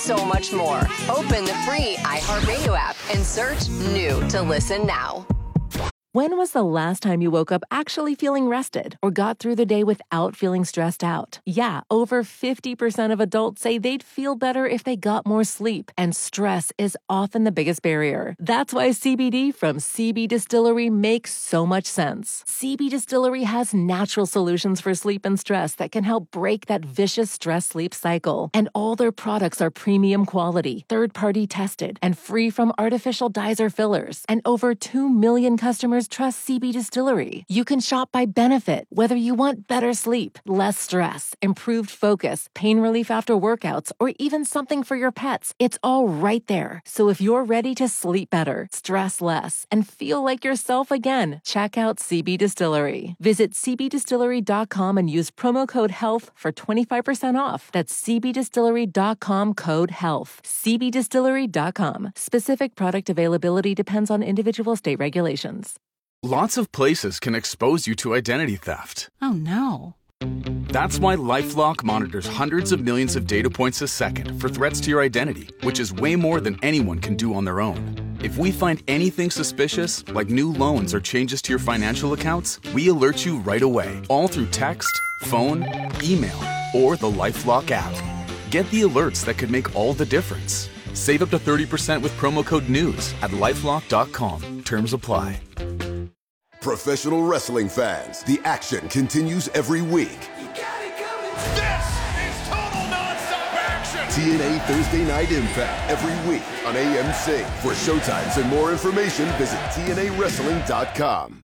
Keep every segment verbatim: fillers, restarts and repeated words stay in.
so much more. Open the free iHeartRadio app and search New to listen now. When was the last time you woke up actually feeling rested or got through the day without feeling stressed out? Yeah, over fifty percent of adults say they'd feel better if they got more sleep, and stress is often the biggest barrier. That's why C B D from C B Distillery makes so much sense. C B Distillery has natural solutions for sleep and stress that can help break that vicious stress-sleep cycle. And all their products are premium quality, third-party tested, and free from artificial dyes or fillers. And over two million customers trust C B Distillery. You can shop by benefit, whether you want better sleep, less stress, improved focus, pain relief after workouts, or even something for your pets. It's all right there. So if you're ready to sleep better, stress less, and feel like yourself again, check out C B Distillery. Visit c b distillery dot com and use promo code HEALTH for twenty-five percent off. That's c b distillery dot com code HEALTH. c b distillery dot com. Specific product availability depends on individual state regulations. Lots of places can expose you to identity theft. Oh, no. That's why LifeLock monitors hundreds of millions of data points a second for threats to your identity, which is way more than anyone can do on their own. If we find anything suspicious, like new loans or changes to your financial accounts, we alert you right away, all through text, phone, email, or the LifeLock app. Get the alerts that could make all the difference. Save up to thirty percent with promo code NEWS at lifelock dot com. Terms apply. Professional wrestling fans, the action continues every week. You got it coming. This is total nonstop action. T N A Thursday Night Impact every week on A M C. For showtimes and more information, visit T N A wrestling dot com.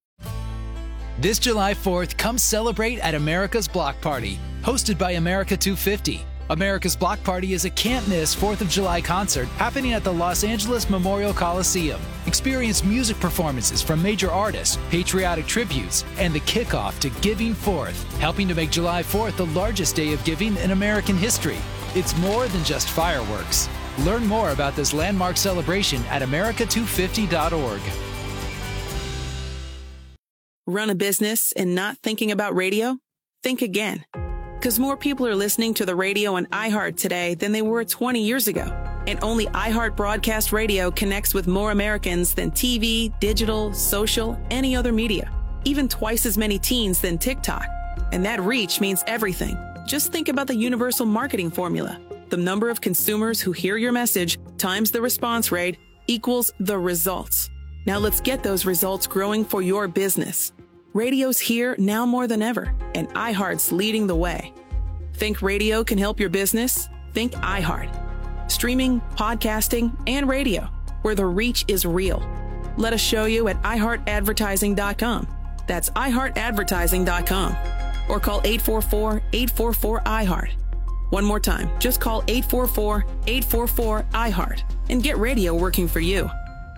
This July fourth, come celebrate at America's Block Party, hosted by America two fifty. America's Block Party is a can't-miss fourth of July concert happening at the Los Angeles Memorial Coliseum. Experience music performances from major artists, patriotic tributes, and the kickoff to Giving Fourth, helping to make July fourth the largest day of giving in American history. It's more than just fireworks. Learn more about this landmark celebration at america two fifty dot org. Run a business and not thinking about radio? Think again. Because more people are listening to the radio on iHeart today than they were twenty years ago. And only iHeart Broadcast Radio connects with more Americans than T V, digital, social, any other media. Even twice as many teens than TikTok. And that reach means everything. Just think about the universal marketing formula. The number of consumers who hear your message times the response rate equals the results. Now let's get those results growing for your business. Radio's here now more than ever, and iHeart's leading the way. Think radio can help your business? Think iHeart. Streaming, podcasting, and radio, where the reach is real. Let us show you at i heart advertising dot com. That's i heart advertising dot com. Or call eight four four, eight four four, I heart. One more time, just call eight four four, eight four four, I heart and get radio working for you.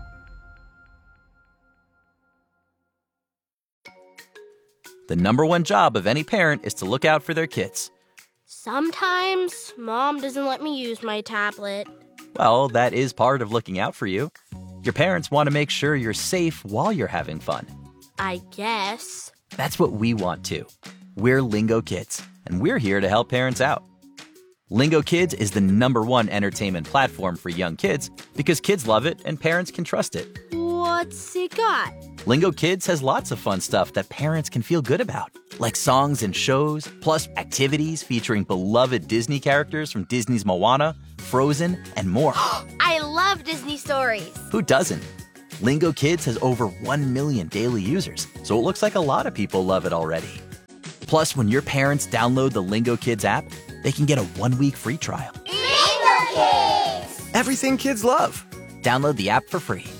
The number one job of any parent is to look out for their kids. Sometimes Mom doesn't let me use my tablet. Well, that is part of looking out for you. Your parents want to make sure you're safe while you're having fun. I guess. That's what we want too. We're Lingo Kids, and we're here to help parents out. Lingo Kids is the number one entertainment platform for young kids because kids love it and parents can trust it. What's it got? Lingo Kids has lots of fun stuff that parents can feel good about, like songs and shows, plus activities featuring beloved Disney characters from Disney's Moana, Frozen, and more. I love Disney stories. Who doesn't? Lingo Kids has over one million daily users, so it looks like a lot of people love it already. Plus, when your parents download the Lingo Kids app, they can get a one-week free trial. Lingo Kids! Everything kids love. Download the app for free.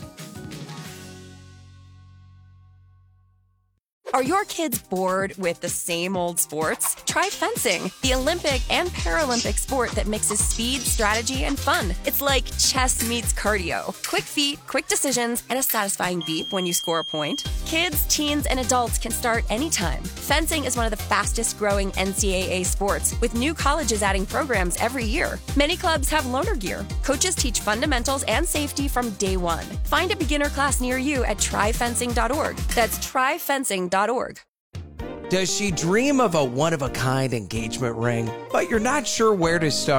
Are your kids bored with the same old sports? Try fencing, the Olympic and Paralympic sport that mixes speed, strategy, and fun. It's like chess meets cardio. Quick feet, quick decisions, and a satisfying beep when you score a point. Kids, teens, and adults can start anytime. Fencing is one of the fastest growing N C double A sports, with new colleges adding programs every year. Many clubs have loaner gear. Coaches teach fundamentals and safety from day one. Find a beginner class near you at try fencing dot org. That's try fencing dot org. Does she dream of a one-of-a-kind engagement ring, but you're not sure where to start?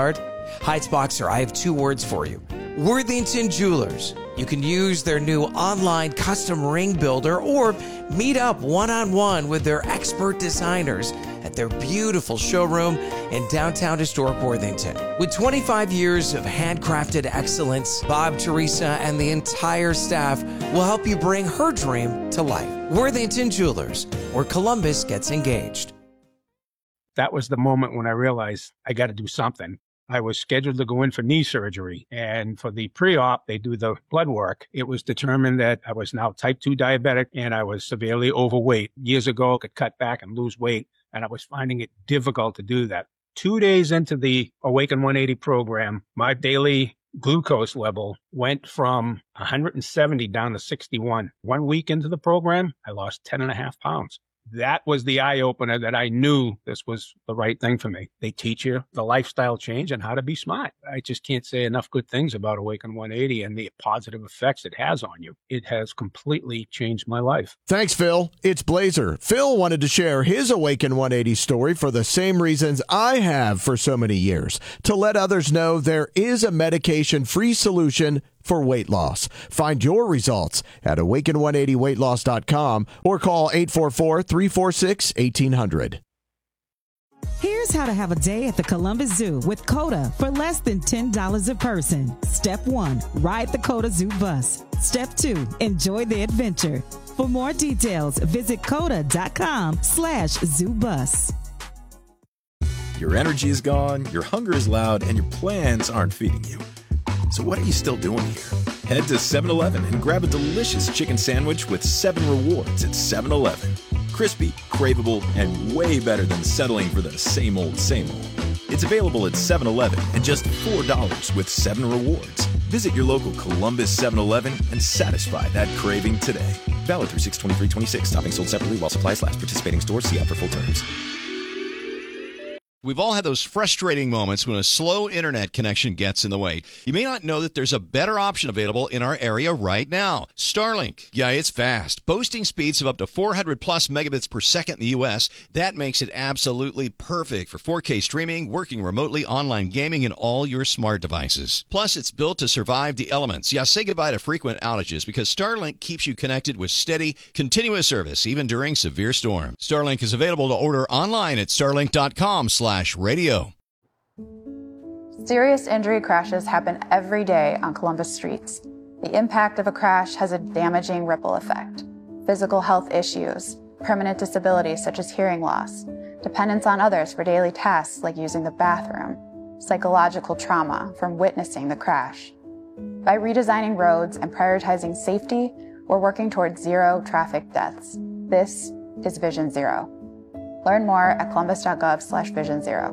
Heights Boxer, I have two words for you. Worthington Jewelers. You can use their new online custom ring builder or meet up one-on-one with their expert designers at their beautiful showroom in downtown historic Worthington. With twenty-five years of handcrafted excellence, Bob, Teresa, and the entire staff will help you bring her dream to life. Worthington Jewelers, where Columbus gets engaged. That was the moment when I realized I got to do something. I was scheduled to go in for knee surgery, and for the pre-op, they do the blood work. It was determined that I was now type two diabetic and I was severely overweight. Years ago, I could cut back and lose weight, and I was finding it difficult to do that. Two days into the Awaken one eighty program, my daily glucose level went from one hundred seventy down to sixty-one. One week into the program, I lost ten and a half pounds. That was the eye-opener that I knew this was the right thing for me. They teach you the lifestyle change and how to be smart. I just can't say enough good things about Awaken one eighty and the positive effects it has on you. It has completely changed my life. Thanks, Phil. It's Blazer. Phil wanted to share his Awaken one eighty story for the same reasons I have for so many years, to let others know there is a medication-free solution for weight loss. Find your results at awaken one eighty weight loss dot com or call eight four four, three four six, one eight hundred. Here's how to have a day at the Columbus Zoo with COTA for less than ten dollars a person. Step one, ride the COTA Zoo bus. Step two, enjoy the adventure. For more details, visit COTA.com slash zoo bus. Your energy is gone, your hunger is loud, and your plans aren't feeding you. So what are you still doing here? Head to seven eleven and grab a delicious chicken sandwich with seven rewards at seven eleven. Crispy, craveable, and way better than settling for the same old, same old. It's available at seven eleven and just four dollars with seven rewards. Visit your local Columbus seven eleven and satisfy that craving today. Valid through six twenty-three twenty-six. Topping sold separately while supplies last. Participating stores. See app for full terms. We've all had those frustrating moments when a slow internet connection gets in the way. You may not know that there's a better option available in our area right now. Starlink. Yeah, it's fast. Boasting speeds of up to four hundred plus megabits per second in the U S. That makes it absolutely perfect for four K streaming, working remotely, online gaming, and all your smart devices. Plus, it's built to survive the elements. Yeah, say goodbye to frequent outages because Starlink keeps you connected with steady, continuous service, even during severe storms. Starlink is available to order online at starlink dot com slash radio. Serious injury crashes happen every day on Columbus streets. The impact of a crash has a damaging ripple effect. Physical health issues, permanent disabilities such as hearing loss, dependence on others for daily tasks like using the bathroom, psychological trauma from witnessing the crash. By redesigning roads and prioritizing safety, we're working towards zero traffic deaths. This is Vision Zero. Learn more at columbus.gov slash vision zero.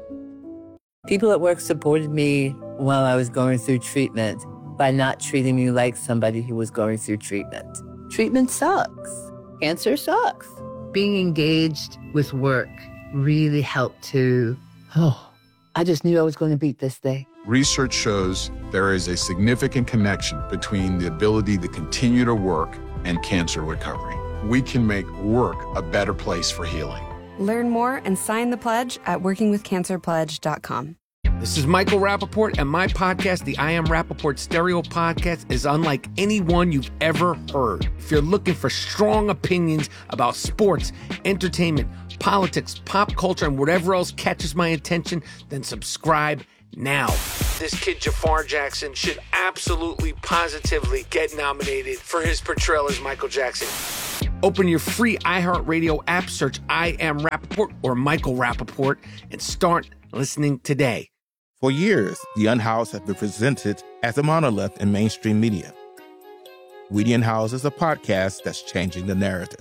People at work supported me while I was going through treatment by not treating me like somebody who was going through treatment. Treatment sucks. Cancer sucks. Being engaged with work really helped to, oh, I just knew I was going to beat this thing. Research shows there is a significant connection between the ability to continue to work and cancer recovery. We can make work a better place for healing. Learn more and sign the pledge at working with cancer pledge dot com. This is Michael Rappaport, and my podcast, the I Am Rappaport Stereo Podcast, is unlike any one you've ever heard. If you're looking for strong opinions about sports, entertainment, politics, pop culture, and whatever else catches my attention, then subscribe now. This kid Jafar Jackson should absolutely, positively get nominated for his portrayal as Michael Jackson. Open your free iHeartRadio app, search I Am Rappaport or Michael Rappaport, and start listening today. For years, The Unhoused has been presented as a monolith in mainstream media. We The Unhoused is a podcast that's changing the narrative.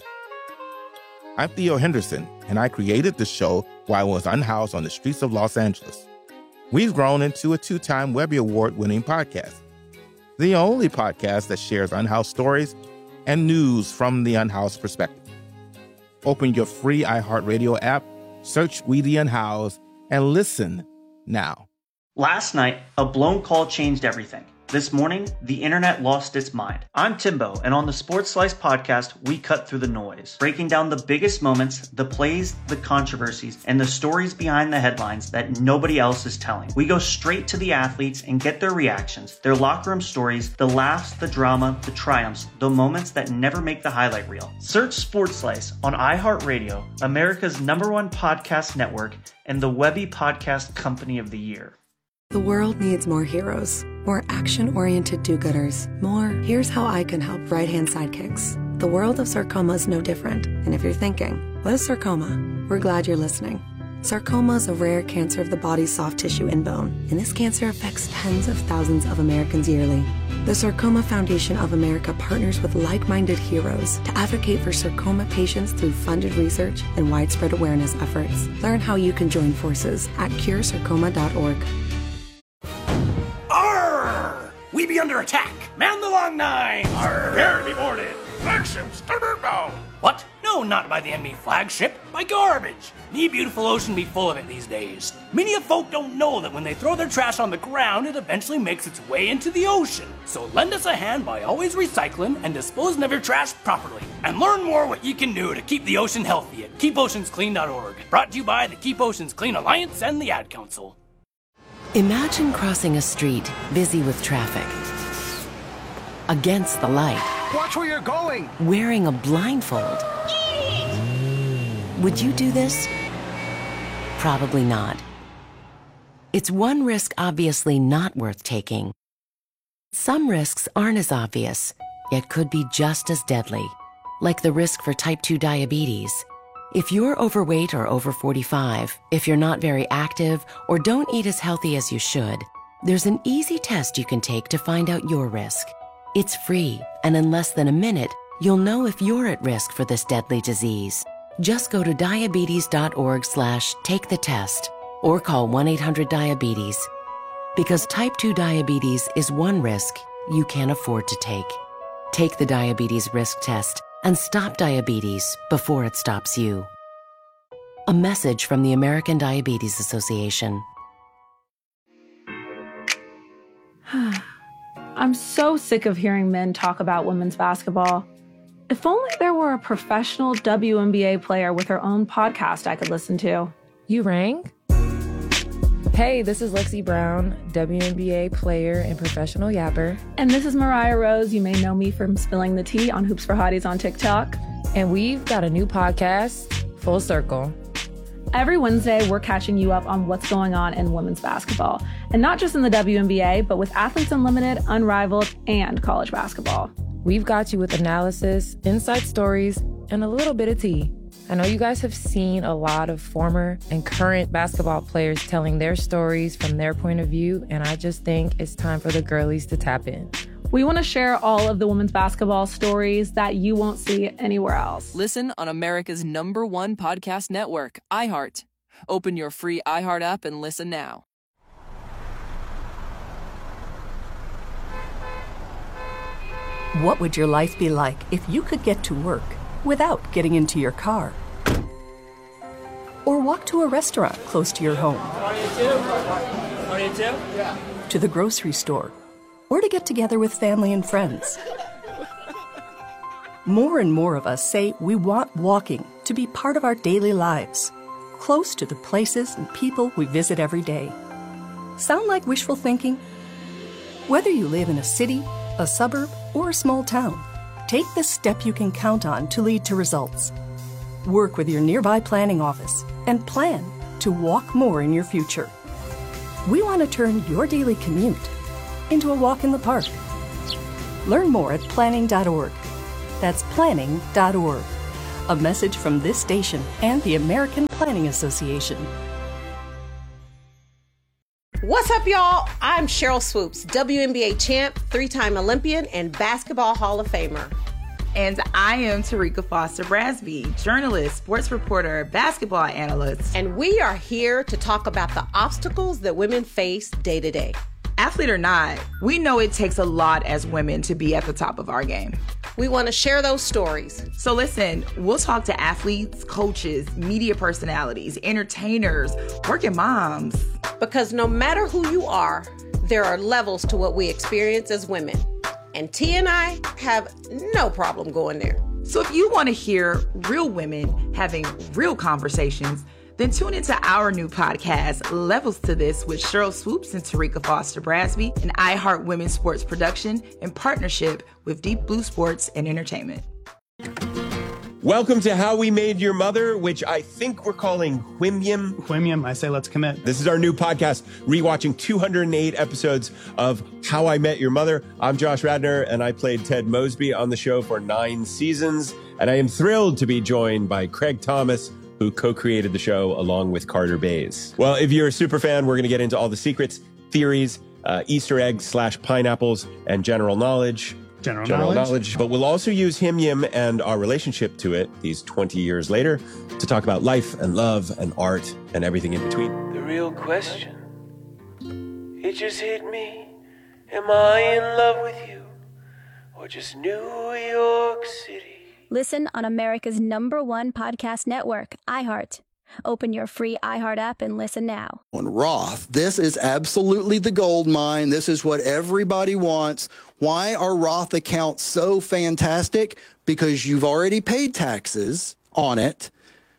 I'm Theo Henderson, and I created the show while I was unhoused on the streets of Los Angeles. We've grown into a two-time Webby Award-winning podcast, the only podcast that shares unhoused stories and news from the unhoused perspective. Open your free iHeartRadio app, search We The Unhoused, and listen now. Last night, a blown call changed everything. This morning, the internet lost its mind. I'm Timbo, and on the Sports Slice podcast, we cut through the noise, breaking down the biggest moments, the plays, the controversies, and the stories behind the headlines that nobody else is telling. We go straight to the athletes and get their reactions, their locker room stories, the laughs, the drama, the triumphs, the moments that never make the highlight reel. Search Sports Slice on iHeartRadio, America's number one podcast network, and the Webby Podcast Company of the Year. The world needs more heroes, more action-oriented do-gooders, more here's how I can help right-hand sidekicks. The world of sarcoma is no different. And if you're thinking, what is sarcoma? We're glad you're listening. Sarcoma is a rare cancer of the body's soft tissue and bone, and this cancer affects tens of thousands of Americans yearly. The Sarcoma Foundation of America partners with like-minded heroes to advocate for sarcoma patients through funded research and widespread awareness efforts. Learn how you can join forces at cure sarcoma dot org. Arr! We be under attack. Man the long nine. Arr! Prepare to be boarded. Flagship starboard bound. What? No, not by the enemy flagship. By garbage. Me beautiful ocean be full of it these days. Many of folk don't know that when they throw their trash on the ground, it eventually makes its way into the ocean. So lend us a hand by always recycling and disposing of your trash properly. And learn more what you can do to keep the ocean healthy at keep oceans clean dot org. Brought to you by the Keep Oceans Clean Alliance and the Ad Council. Imagine crossing a street busy with traffic. Against the light. Watch where you're going. Wearing a blindfold. Would you do this? Probably not. It's one risk obviously not worth taking. Some risks aren't as obvious, yet could be just as deadly, like the risk for type two diabetes. If you're overweight or over forty-five, if you're not very active, or don't eat as healthy as you should, there's an easy test you can take to find out your risk. It's free, and in less than a minute, you'll know if you're at risk for this deadly disease. Just go to diabetes dot org slash take the test or call one eight hundred diabetes. Because type two diabetes is one risk you can't afford to take. Take the diabetes risk test and stop diabetes before it stops you. A message from the American Diabetes Association. I'm so sick of hearing men talk about women's basketball. If only there were a professional W N B A player with her own podcast I could listen to. You rang? Hey, this is Lexi Brown, W N B A player and professional yapper. And this is Mariah Rose. You may know me from spilling the tea on Hoops for Hotties on TikTok. And we've got a new podcast, Full Circle. Every Wednesday, we're catching you up on what's going on in women's basketball. And not just in the W N B A, but with Athletes Unlimited, Unrivaled, and college basketball. We've got you with analysis, inside stories, and a little bit of tea. I know you guys have seen a lot of former and current basketball players telling their stories from their point of view, and I just think it's time for the girlies to tap in. We want to share all of the women's basketball stories that you won't see anywhere else. Listen on America's number one podcast network, iHeart. Open your free iHeart app and listen now. What would your life be like if you could get to work without getting into your car? Or walk to a restaurant close to your home? To the grocery store? Or to get together with family and friends? More and more of us say we want walking to be part of our daily lives, close to the places and people we visit every day. Sound like wishful thinking? Whether you live in a city, a suburb, or a small town, take the step you can count on to lead to results. Work with your nearby planning office and plan to walk more in your future. We want to turn your daily commute into a walk in the park. Learn more at planning dot org. That's planning dot org. A message from this station and the American Planning Association. What's up, y'all? I'm Cheryl Swoops, W N B A champ, three-time Olympian, and Basketball Hall of Famer. And I am Tarika Foster Brasby, journalist, sports reporter, basketball analyst. And we are here to talk about the obstacles that women face day to day. Athlete or not, we know it takes a lot as women to be at the top of our game. We want to share those stories. So listen, we'll talk to athletes, coaches, media personalities, entertainers, working moms. Because no matter who you are, there are levels to what we experience as women. And T and I have no problem going there. So if you want to hear real women having real conversations, then tune into our new podcast, Levels to This, with Cheryl Swoops and Tarika Foster Brasby, an iHeart Women's Sports production in partnership with Deep Blue Sports and Entertainment. Welcome to How We Made Your Mother, which I think we're calling Whimyam. Whimyam, I say let's commit. This is our new podcast, rewatching two hundred eight episodes of How I Met Your Mother. I'm Josh Radnor, and I played Ted Mosby on the show for nine seasons. And I am thrilled to be joined by Craig Thomas, who co-created the show along with Carter Bays. Well, if you're a super fan, we're going to get into all the secrets, theories, uh, Easter eggs slash pineapples, and general knowledge. General, general knowledge. knowledge. But we'll also use Whimyam and our relationship to it these twenty years later to talk about life and love and art and everything in between. The real question, it just hit me. Am I in love with you or just New York City? Listen on America's number one podcast network, iHeart. Open your free iHeart app and listen now. On Roth, this is absolutely the gold mine. This is what everybody wants. Why are Roth accounts so fantastic? Because you've already paid taxes on it,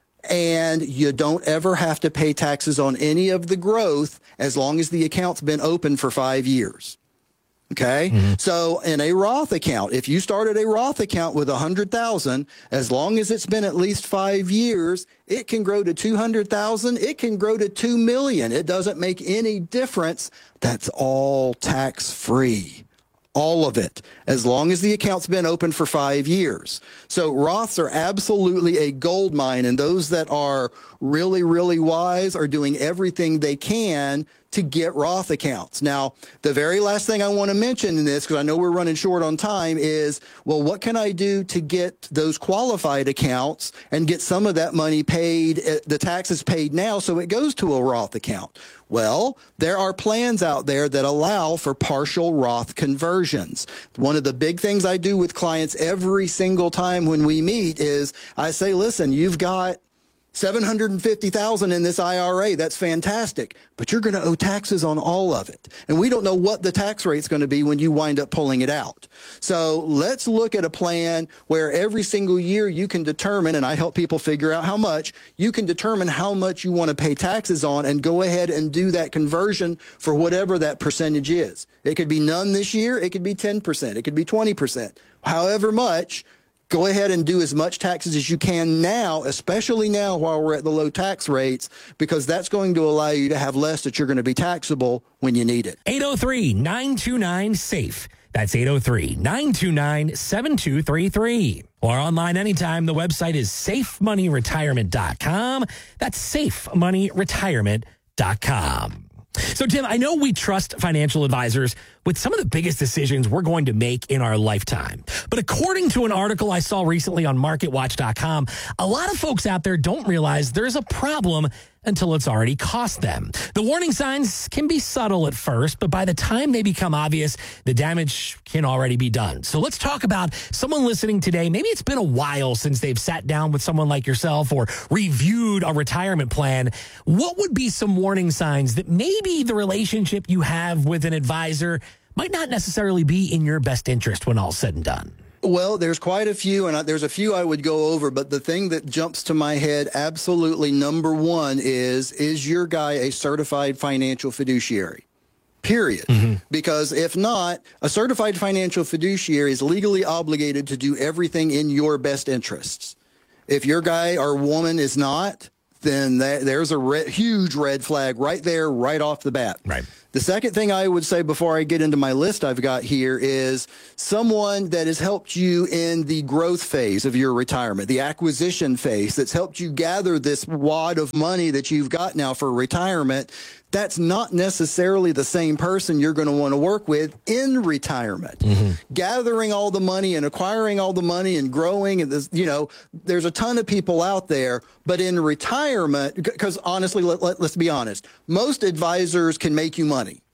and you don't ever have to pay taxes on any of the growth as long as the account's been open for five years. Okay. Mm-hmm. So in a Roth account, if you started a Roth account with a hundred thousand, as long as it's been at least five years, it can grow to two hundred thousand. It can grow to two million. It doesn't make any difference. That's all tax free. All of it, as long as the account's been open for five years. So Roths are absolutely a gold mine, and those that are really, really wise are doing everything they can to get Roth accounts. Now, the very last thing I want to mention in this, because I know we're running short on time, is, well, what can I do to get those qualified accounts and get some of that money paid, the taxes paid now, so it goes to a Roth account? Well, there are plans out there that allow for partial Roth conversions. One of the big things I do with clients every single time when we meet is I say, listen, you've got seven hundred fifty thousand dollars in this I R A. That's fantastic, but you're going to owe taxes on all of it. And we don't know what the tax rate's going to be when you wind up pulling it out. So let's look at a plan where every single year you can determine, and I help people figure out how much, you can determine how much you want to pay taxes on and go ahead and do that conversion for whatever that percentage is. It could be none this year. It could be ten percent. It could be twenty percent. However much. Go ahead and do as much taxes as you can now, especially now while we're at the low tax rates, because that's going to allow you to have less that you're going to be taxable when you need it. eight oh three, nine two nine, SAFE. That's eight oh three, nine two nine, seven two three three. Or online anytime. The website is safe money retirement dot com. That's safe money retirement dot com. So, Tim, I know we trust financial advisors with some of the biggest decisions we're going to make in our lifetime. But according to an article I saw recently on market watch dot com, a lot of folks out there don't realize there's a problem until it's already cost them. The warning signs can be subtle at first, but by the time they become obvious, the damage can already be done. So let's talk about someone listening today. Maybe it's been a while since they've sat down with someone like yourself or reviewed a retirement plan. What would be some warning signs that maybe the relationship you have with an advisor might not necessarily be in your best interest when all's said and done? Well, there's quite a few, and I, there's a few I would go over, but the thing that jumps to my head, absolutely number one is, is your guy a certified financial fiduciary? Period. Mm-hmm. Because if not, a certified financial fiduciary is legally obligated to do everything in your best interests. If your guy or woman is not, then that, there's a red, huge red flag right there, right off the bat. Right. The second thing I would say before I get into my list I've got here is someone that has helped you in the growth phase of your retirement, the acquisition phase, that's helped you gather this wad of money that you've got now for retirement. That's not necessarily the same person you're going to want to work with in retirement. Mm-hmm. Gathering all the money and acquiring all the money and growing, and this, you know, there's a ton of people out there. But in retirement, because honestly, let, let, let's be honest, most advisors can make you money.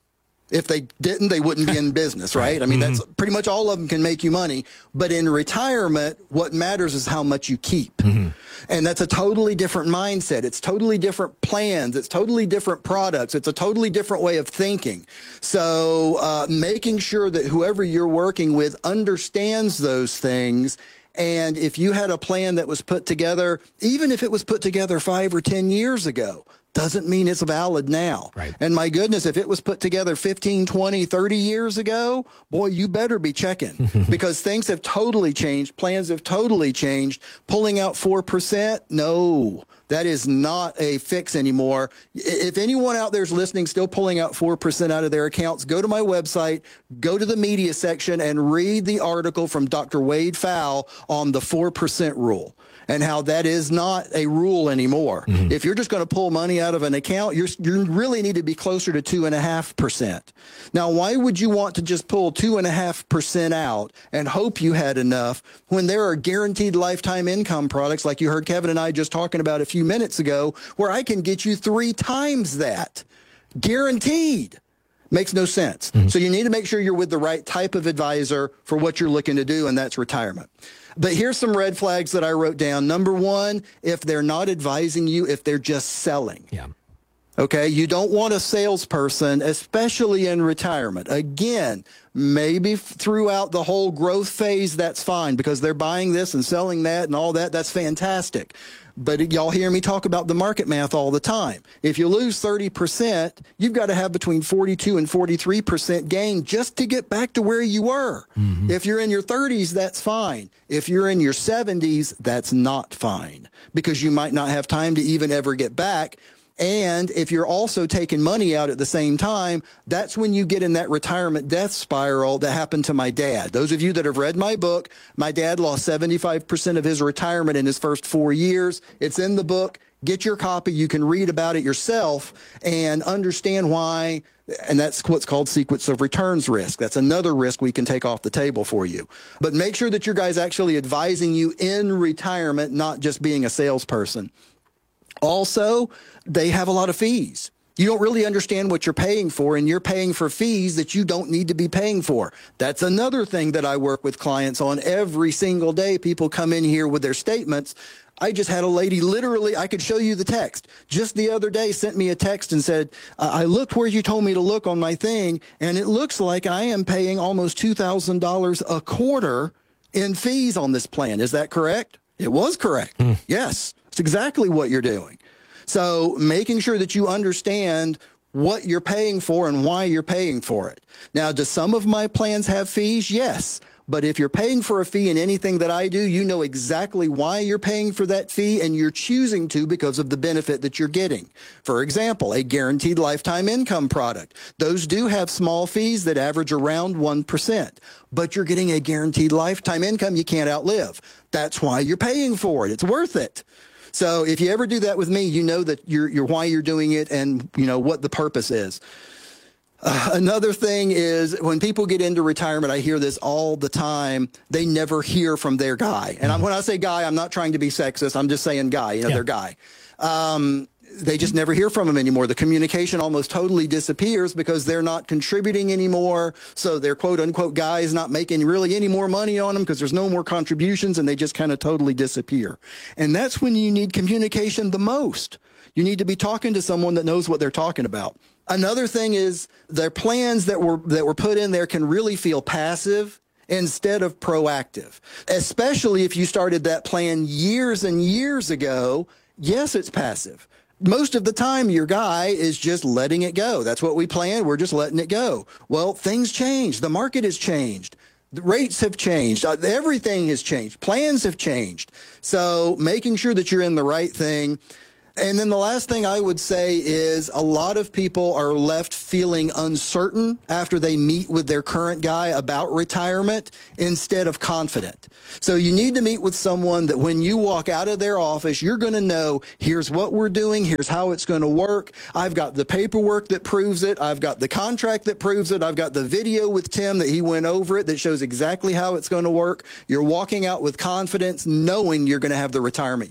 If they didn't, they wouldn't be in business, right? I mean, Mm-hmm. that's pretty much all of them can make you money. But in retirement, what matters is how much you keep. Mm-hmm. And that's a totally different mindset. It's totally different plans. It's totally different products. It's a totally different way of thinking. So uh, making sure that whoever you're working with understands those things. And if you had a plan that was put together, even if it was put together five or ten years ago, doesn't mean it's valid now. Right. And my goodness, if it was put together fifteen, twenty, thirty years ago, boy, you better be checking because things have totally changed. Plans have totally changed. Pulling out four percent, no, that is not a fix anymore. If anyone out there is listening, still pulling out four percent out of their accounts, go to my website, go to the media section and read the article from Doctor Wade Pfau on the four percent rule and how that is not a rule anymore. Mm-hmm. If you're just going to pull money out of an account, you're, you really need to be closer to two and a half percent. Now, why would you want to just pull two and a half percent out and hope you had enough when there are guaranteed lifetime income products like you heard Kevin and I just talking about a few minutes ago, where I can get you three times that? Guaranteed. Makes no sense. Mm-hmm. So you need to make sure you're with the right type of advisor for what you're looking to do, and that's retirement. But here's some red flags that I wrote down. Number one, if they're not advising you, if they're just selling. Yeah. Okay, you don't want a salesperson, especially in retirement. Again, maybe throughout the whole growth phase, that's fine because they're buying this and selling that and all that. That's fantastic. But y'all hear me talk about the market math all the time. If you lose thirty percent, you've got to have between forty-two and forty-three percent gain just to get back to where you were. Mm-hmm. If you're in your thirties, that's fine. If you're in your seventies, that's not fine because you might not have time to even ever get back. And if you're also taking money out at the same time, that's when you get in that retirement death spiral that happened to my dad. Those of you that have read my book, my dad lost seventy-five percent of his retirement in his first four years. It's in the book. Get your copy. You can read about it yourself and understand why. And that's what's called sequence of returns risk. That's another risk we can take off the table for you. But make sure that your guy's actually advising you in retirement, not just being a salesperson. Also, they have a lot of fees. You don't really understand what you're paying for, and you're paying for fees that you don't need to be paying for. That's another thing that I work with clients on every single day. People come in here with their statements. I just had a lady literally, I could show you the text, just the other day sent me a text and said, I looked where you told me to look on my thing, and it looks like I am paying almost two thousand dollars a quarter in fees on this plan. Is that correct? It was correct. Mm. Yes. It's exactly what you're doing. So making sure that you understand what you're paying for and why you're paying for it. Now, do some of my plans have fees? Yes. But if you're paying for a fee in anything that I do, you know exactly why you're paying for that fee, and you're choosing to because of the benefit that you're getting. For example, a guaranteed lifetime income product. Those do have small fees that average around one percent, but you're getting a guaranteed lifetime income you can't outlive. That's why you're paying for it. It's worth it. So if you ever do that with me, you know that you're, you're why you're doing it and you know what the purpose is. Uh, another thing is when people get into retirement, I hear this all the time. They never hear from their guy. And I'm, when I say guy, I'm not trying to be sexist. I'm just saying guy, you know, yeah. their guy. Um, they just never hear from them anymore. The communication almost totally disappears because they're not contributing anymore. So their quote unquote guy is not making really any more money on them because there's no more contributions, and they just kind of totally disappear. And that's when you need communication the most. You need to be talking to someone that knows what they're talking about. Another thing is their plans that were that were put in there can really feel passive instead of proactive, especially if you started that plan years and years ago. Yes, it's passive. Most of the time, your guy is just letting it go. That's what we planned. We're just letting it go. Well, things change. The market has changed. The rates have changed. Uh, everything has changed. Plans have changed. So making sure that you're in the right thing. And then the last thing I would say is a lot of people are left feeling uncertain after they meet with their current guy about retirement instead of confident. So you need to meet with someone that when you walk out of their office, you're going to know, here's what we're doing, here's how it's going to work. I've got the paperwork that proves it. I've got the contract that proves it. I've got the video with Tim that he went over it that shows exactly how it's going to work. You're walking out with confidence, knowing you're going to have the retirement you want.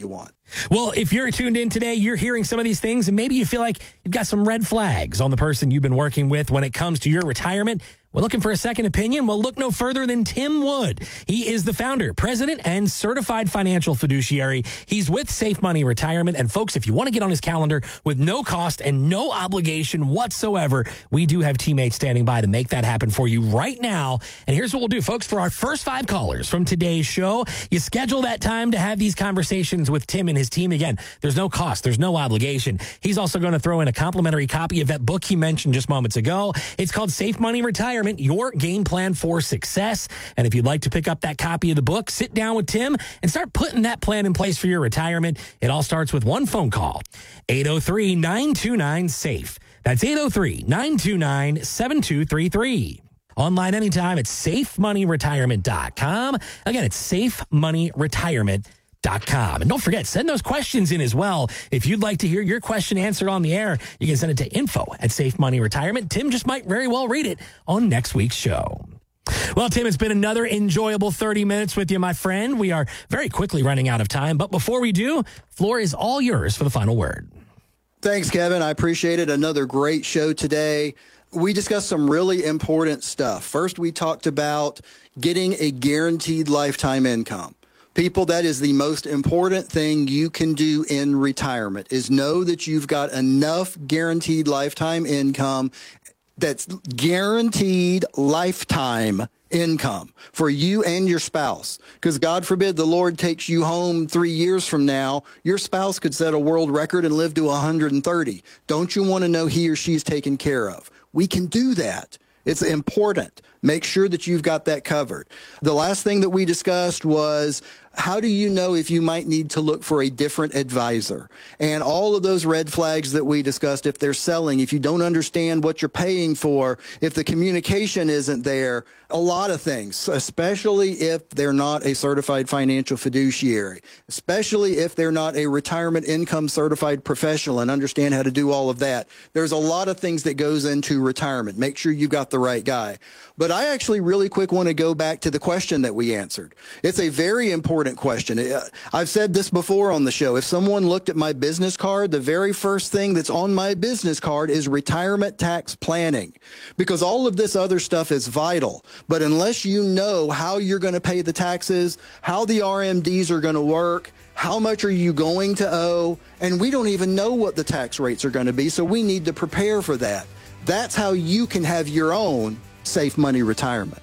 Well, if you're tuned in today, you're hearing some of these things, and maybe you feel like you've got some red flags on the person you've been working with when it comes to your retirement. We're looking for a second opinion. Well, look no further than Tim Wood. He is the founder, president, and certified financial fiduciary. He's with Safe Money Retirement. And folks, if you want to get on his calendar with no cost and no obligation whatsoever, we do have teammates standing by to make that happen for you right now. And here's what we'll do, folks. For our first five callers from today's show, you schedule that time to have these conversations with Tim and his team. Again, there's no cost. There's no obligation. He's also going to throw in a complimentary copy of that book he mentioned just moments ago. It's called Safe Money Retirement, Your Game Plan for Success. And if you'd like to pick up that copy of the book, sit down with Tim and start putting that plan in place for your retirement. It all starts with one phone call, eight oh three, nine two nine, SAFE. That's eight oh three, nine two nine, seven two three three. Online anytime at safe money retirement dot com. Again, it's safe money retirement dot com. And don't forget, send those questions in as well. If you'd like to hear your question answered on the air, you can send it to info at Safe Money Retirement. Tim just might very well read it on next week's show. Well, Tim, it's been another enjoyable thirty minutes with you, my friend. We are very quickly running out of time. But before we do, floor is all yours for the final word. Thanks, Kevin. I appreciate it. Another great show today. We discussed some really important stuff. First, we talked about getting a guaranteed lifetime income. People, that is the most important thing you can do in retirement, is know that you've got enough guaranteed lifetime income that's guaranteed lifetime income for you and your spouse. Because God forbid the Lord takes you home three years from now, your spouse could set a world record and live to one hundred thirty. Don't you want to know he or she's taken care of? We can do that. It's important. Make sure that you've got that covered. The last thing that we discussed was, how do you know if you might need to look for a different advisor? And all of those red flags that we discussed, if they're selling, if you don't understand what you're paying for, if the communication isn't there, a lot of things, especially if they're not a certified financial fiduciary, especially if they're not a retirement income certified professional and understand how to do all of that. There's a lot of things that goes into retirement. Make sure you've got the right guy. But I actually really quick want to go back to the question that we answered. It's a very important question. I've said this before on the show. If someone looked at my business card, the very first thing that's on my business card is retirement tax planning, because all of this other stuff is vital. But unless you know how you're going to pay the taxes, how the R M Ds are going to work, how much are you going to owe, and we don't even know what the tax rates are going to be, so we need to prepare for that. That's how you can have your own Safe Money Retirement.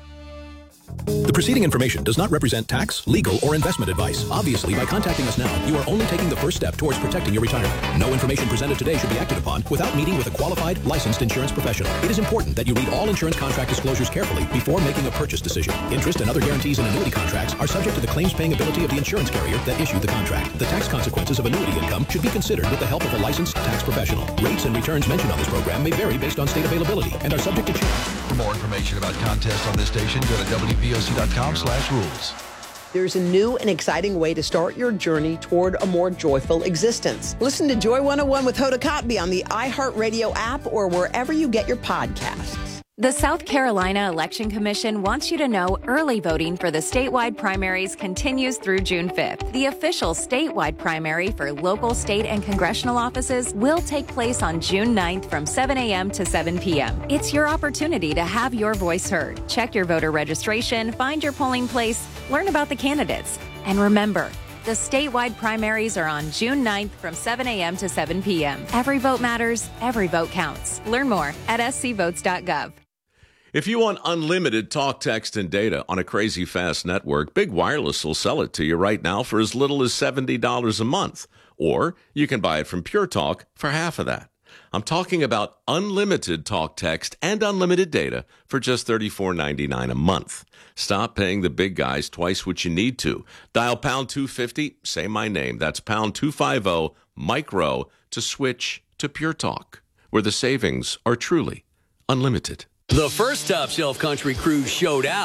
The preceding information does not represent tax, legal, or investment advice. Obviously, by contacting us now, you are only taking the first step towards protecting your retirement. No information presented today should be acted upon without meeting with a qualified, licensed insurance professional. It is important that you read all insurance contract disclosures carefully before making a purchase decision. Interest and other guarantees in annuity contracts are subject to the claims-paying ability of the insurance carrier that issued the contract. The tax consequences of annuity income should be considered with the help of a licensed tax professional. Rates and returns mentioned on this program may vary based on state availability and are subject to change. For more information about contests on this station, go to W P O C dot com slash rules. There's a new and exciting way to start your journey toward a more joyful existence. Listen to Joy one oh one with Hoda Kotb on the iHeartRadio app or wherever you get your podcasts. The South Carolina Election Commission wants you to know early voting for the statewide primaries continues through June fifth. The official statewide primary for local, state, and congressional offices will take place on June ninth from seven a.m. to seven p.m. It's your opportunity to have your voice heard. Check your voter registration, find your polling place, learn about the candidates. And remember, the statewide primaries are on June ninth from seven a.m. to seven p.m. Every vote matters. Every vote counts. Learn more at s c votes dot gov. If you want unlimited talk, text, and data on a crazy fast network, Big Wireless will sell it to you right now for as little as seventy dollars a month. Or you can buy it from Pure Talk for half of that. I'm talking about unlimited talk, text, and unlimited data for just thirty-four ninety-nine a month. Stop paying the big guys twice what you need to. Dial pound two fifty, say my name. That's pound two fifty, micro, to switch to Pure Talk, where the savings are truly unlimited. The first Top Shelf Country Cruise showed out.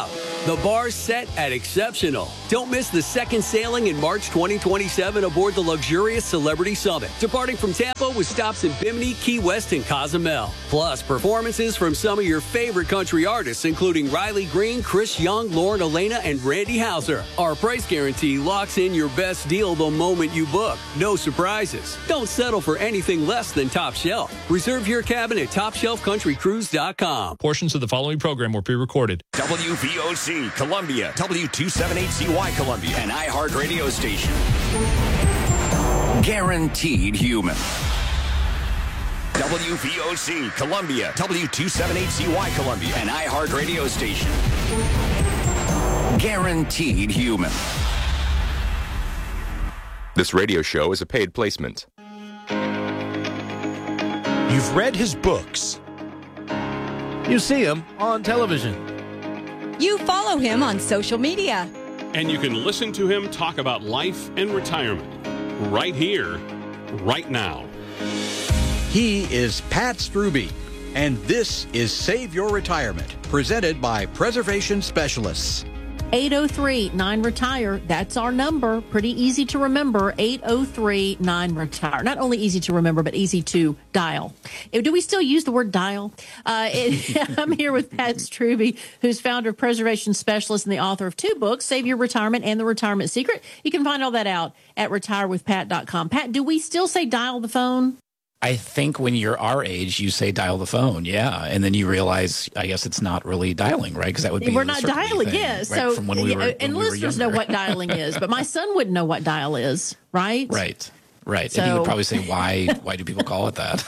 The bar's set at exceptional. Don't miss the second sailing in March twenty twenty-seven aboard the luxurious Celebrity Summit, departing from Tampa with stops in Bimini, Key West, and Cozumel. Plus, performances from some of your favorite country artists, including Riley Green, Chris Young, Lauren Elena, and Randy Houser. Our price guarantee locks in your best deal the moment you book. No surprises. Don't settle for anything less than top shelf. Reserve your cabin at top shelf country cruise dot com. Portions of the following program were pre-recorded. W V O C Columbia, W two seventy-eight C Y Columbia, an iHeart radio station. Guaranteed human. W V O C Columbia, W two seventy-eight C Y Columbia, an iHeart radio station. Guaranteed human. This radio show is a paid placement. You've read his books. You see him on television. You follow him on social media. And you can listen to him talk about life and retirement right here, right now. He is Pat Strubbe, and this is Save Your Retirement, presented by Preservation Specialists. eight oh three nine retire. That's our number. Pretty easy to remember. eight oh three nine retire. Not only easy to remember, but easy to dial. Do we still use the word dial? Uh, it, I'm here with Pat Strubbe, who's founder of Preservation Specialists and the author of two books, Save Your Retirement and The Retirement Secret. You can find all that out at retire with pat dot com. Pat, do we still say dial the phone? I think when you're our age, you say dial the phone, yeah, and then you realize, I guess it's not really dialing, right? Because that would be we're not dialing, thing, yeah. Right? So From when we yeah, were, and when listeners we were know what dialing is, but my son wouldn't know what dial is, right? Right, right. So, and he would probably say, "Why? Why do people call it that?"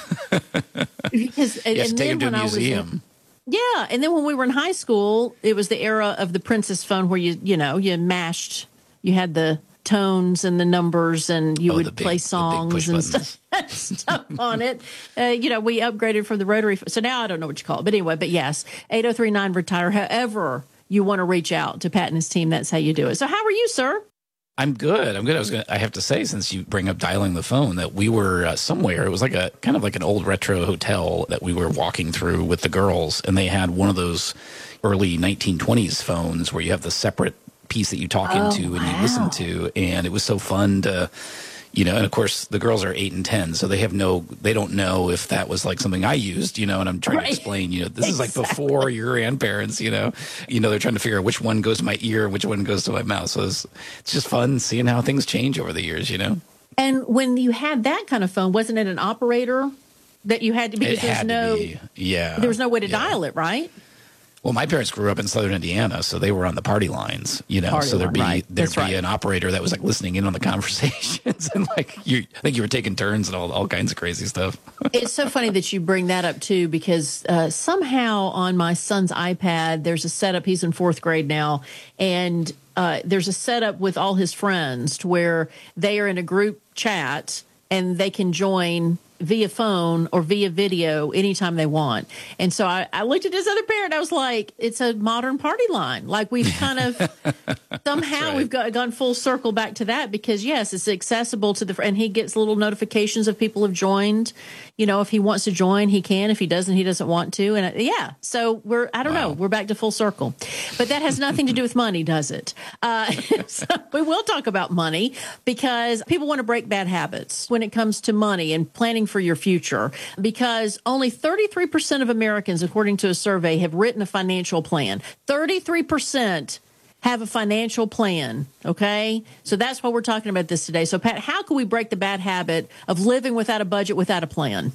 Because and, you have to and take him then to a when museum. I was in, yeah, and then when we were in high school, it was the era of the Princess phone, where you you know you mashed, you had the tones and the numbers, and you oh, would big, play songs and stuff, stuff on it. Uh, you know, we upgraded from the rotary. So now I don't know what you call it. But anyway, but yes, eight oh three nine retire. However you want to reach out to Pat and his team, that's how you do it. So how are you, sir? I'm good. I'm good. I was going. I have to say, since you bring up dialing the phone, that we were uh, somewhere. It was like a kind of like an old retro hotel that we were walking through with the girls, and they had one of those early nineteen twenties phones where you have the separate piece that you talk oh, into and wow. you listen to, and it was so fun to, you know, and of course the girls are eight and ten, so they have no, they don't know if that was like something I used, you know, and I'm trying right. to explain, you know, this exactly. is like before your grandparents, you know, you know, they're trying to figure out which one goes to my ear and which one goes to my mouth. So it's, it's just fun seeing how things change over the years, you know. And when you had that kind of phone, wasn't it an operator that you had to, because it there's no, be. yeah, there was no way to yeah. dial it, right? Well, my parents grew up in southern Indiana, so they were on the party lines, you know. Party so there'd be line, right. there'd That's be right. an operator that was like listening in on the conversations, and like you, I think you were taking turns and all all kinds of crazy stuff. It's so funny that you bring that up too, because uh, somehow on my son's iPad, there's a setup. He's in fourth grade now, and uh, there's a setup with all his friends to where they are in a group chat and they can join via phone or via video anytime they want. And so I, I looked at this other parent. I was like, it's a modern party line. Like we've kind of somehow right. we've got, gone full circle back to that, because yes, it's accessible to the, and he gets little notifications if people have joined. You know, if he wants to join, he can. If he doesn't, he doesn't want to. And uh, yeah, so we're, I don't wow. know, we're back to full circle. But that has nothing to do with money, does it? Uh, so we will talk about money, because people want to break bad habits when it comes to money and planning for your future, because only thirty-three percent of Americans, according to a survey, have written a financial plan. thirty-three percent have a financial plan, okay? So that's why we're talking about this today. So, Pat, how can we break the bad habit of living without a budget, without a plan?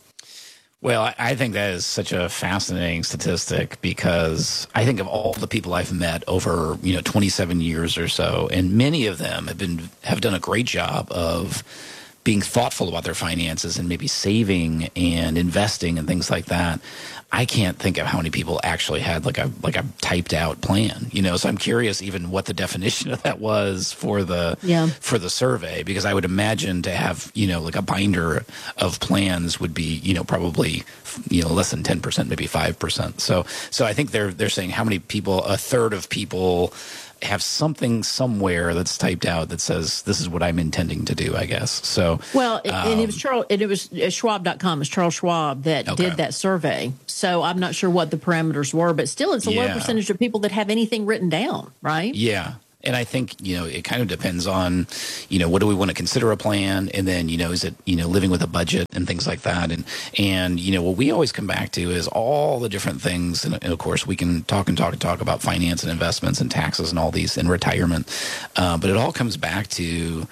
Well, I think that is such a fascinating statistic, because I think of all the people I've met over, you know, twenty-seven years or so, and many of them have been have done a great job of being thoughtful about their finances and maybe saving and investing and things like that. I can't think of how many people actually had like a like a typed out plan, you know. So I'm curious even what the definition of that was for the yeah. for the survey, because I would imagine to have, you know, like a binder of plans would be, you know, probably, you know, less than ten percent, maybe five percent. So so I think they're they're saying how many people, a third of people have something somewhere that's typed out that says this is what I'm intending to do, I guess. So well, um, and it was Charles, and it was Schwab dot com. It's Charles Schwab that Okay. did that survey. So I'm not sure what the parameters were, but still, it's a low Yeah. percentage of people that have anything written down, right? Yeah. And I think, you know, it kind of depends on, you know, what do we want to consider a plan? And then, you know, is it, you know, living with a budget and things like that? And, and you know, what we always come back to is all the different things. And, and of course, we can talk and talk and talk about finance and investments and taxes and all these and retirement. Uh, but it all comes back to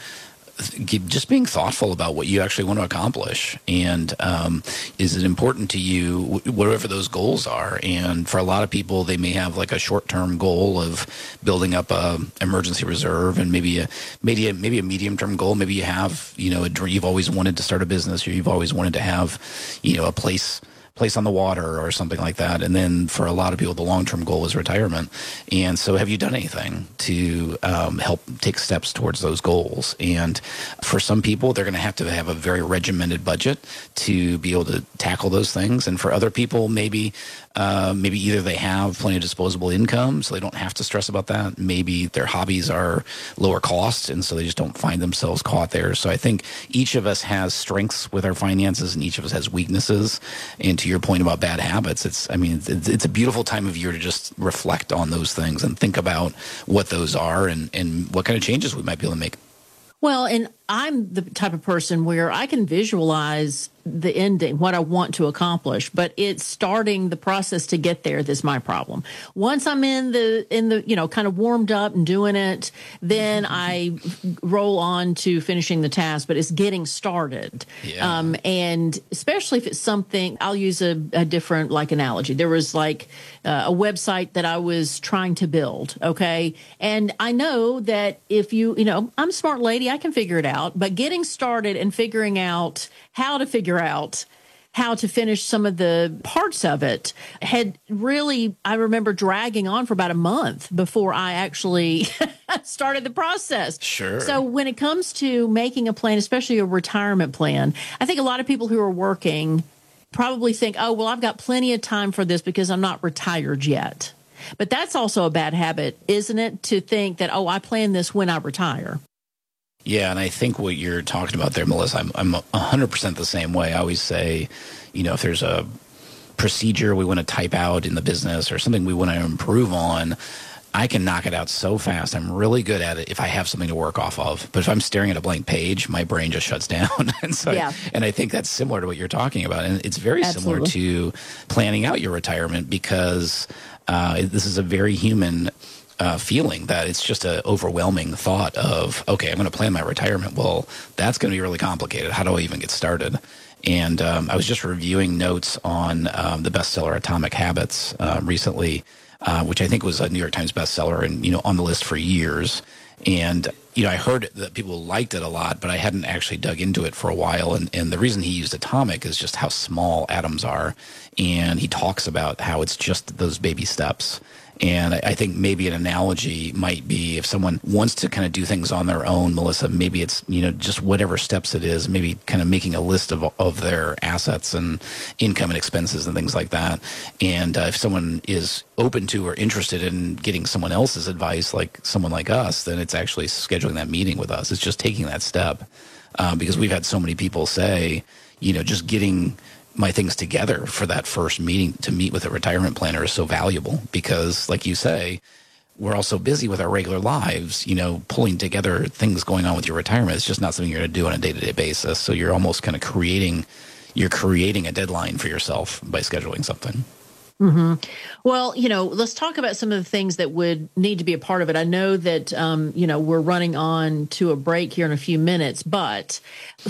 just being thoughtful about what you actually want to accomplish. And um, is it important to you, whatever those goals are? And for a lot of people, they may have like a short-term goal of building up a emergency reserve, and maybe a maybe a, maybe a medium-term goal. Maybe you have, you know, a dream, you've always wanted to start a business, or you've always wanted to have, you know, a place place on the water or something like that. And then for a lot of people, the long-term goal is retirement. And so have you done anything to um, help take steps towards those goals? And for some people, they're going to have to have a very regimented budget to be able to tackle those things. And for other people, maybe uh, maybe either they have plenty of disposable income, so they don't have to stress about that. Maybe their hobbies are lower cost, and so they just don't find themselves caught there. So I think each of us has strengths with our finances, and each of us has weaknesses. And to your point about bad habits, it's, I mean, it's, it's a beautiful time of year to just reflect on those things and think about what those are and, and what kind of changes we might be able to make. Well, and I'm the type of person where I can visualize the ending, what I want to accomplish, but it's starting the process to get there that's my problem. Once I'm in the, in the, you know, kind of warmed up and doing it, then I roll on to finishing the task, but it's getting started. Yeah. Um, and especially if it's something, I'll use a, a different like analogy. There was like uh, a website that I was trying to build. Okay. And I know that if you, you know, I'm a smart lady, I can figure it out. But getting started and figuring out how to figure out how to finish some of the parts of it had really, I remember dragging on for about a month before I actually started the process. Sure. So when it comes to making a plan, especially a retirement plan, I think a lot of people who are working probably think, oh, well, I've got plenty of time for this because I'm not retired yet. But that's also a bad habit, isn't it? To think that, oh, I plan this when I retire. Yeah, and I think what you're talking about there, Melissa, I'm, I'm one hundred percent the same way. I always say, you know, if there's a procedure we want to type out in the business or something we want to improve on, I can knock it out so fast. I'm really good at it if I have something to work off of. But if I'm staring at a blank page, my brain just shuts down. and so, yeah. I, and I think that's similar to what you're talking about. And it's very Absolutely. similar to planning out your retirement because uh, this is a very human Uh, feeling that it's just an overwhelming thought of, okay, I'm going to plan my retirement. Well, that's going to be really complicated. How do I even get started? And um, I was just reviewing notes on um, the bestseller Atomic Habits uh, recently, uh, which I think was a New York Times bestseller and, you know, on the list for years. And, you know, I heard that people liked it a lot, but I hadn't actually dug into it for a while. And, and the reason he used atomic is just how small atoms are. And he talks about how it's just those baby steps. And I think maybe an analogy might be if someone wants to kind of do things on their own, Melissa, maybe it's, you know, just whatever steps it is, maybe kind of making a list of of their assets and income and expenses and things like that. And uh, if someone is open to or interested in getting someone else's advice, like someone like us, then it's actually scheduling that meeting with us. It's just taking that step uh, because we've had so many people say, you know, just getting my things together for that first meeting to meet with a retirement planner is so valuable because, like you say, we're all so busy with our regular lives, you know, pulling together things going on with your retirement. It's just not something you're going to do on a day-to-day basis. So you're almost kind of creating, you're creating a deadline for yourself by scheduling something. Mm-hmm. Well, you know, let's talk about some of the things that would need to be a part of it. I know that, um, you know, we're running on to a break here in a few minutes, but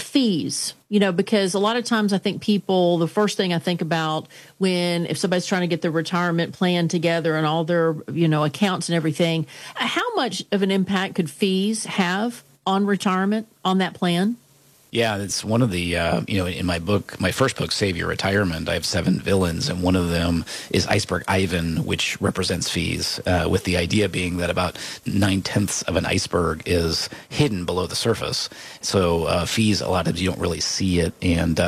fees, you know, because a lot of times I think people, the first thing I think about when, if somebody's trying to get their retirement plan together and all their, you know, accounts and everything, how much of an impact could fees have on retirement, on that plan? Yeah, it's one of the, uh, you know, in my book, my first book, Save Your Retirement, I have seven villains, and one of them is Iceberg Ivan, which represents fees, uh, with the idea being that about nine-tenths of an iceberg is hidden below the surface. So uh, fees, a lot of times you don't really see it, and uh,